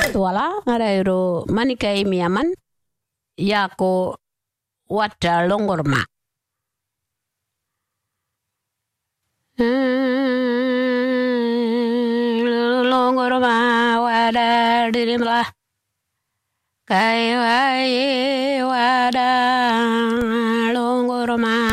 Tuala, arairo manika imiaman, yako wata longorma. Longorma wada dirimla. Kai wai wada longorma